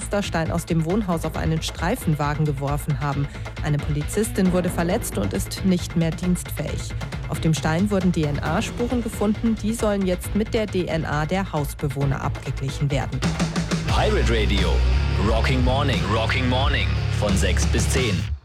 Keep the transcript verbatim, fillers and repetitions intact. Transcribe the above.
Pflasterstein aus dem Wohnhaus auf einen Streifenwagen geworfen haben. Eine Polizistin wurde verletzt und ist nicht mehr dienstfähig. Auf dem Stein wurden D N A-Spuren gefunden. Die sollen jetzt mit der D N A der Hausbewohner abgeglichen werden. Pirate Radio, Rocking Morning, Rocking Morning von sechs bis zehn.